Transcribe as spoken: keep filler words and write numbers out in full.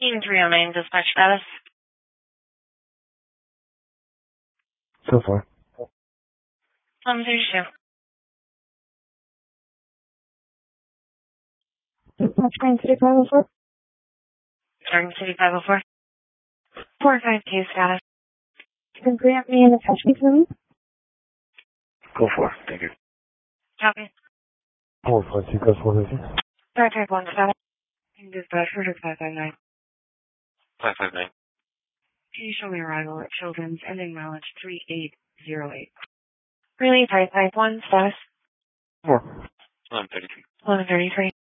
Team three oh nine, dispatch status. So far. eleven thirty-two. Dispatch Garden City five oh four. Garden City five oh four. four five two status. You can grant me an attachment for me? Go for it. Thank you. Copy. four five two, Gus one eighty. five five one status. Dispatch for five five nine. five five nine. Can you show me arrival at Children's, ending mileage three eight zero eight? Relay five five one status. four. eleven thirty-three. eleven thirty-three.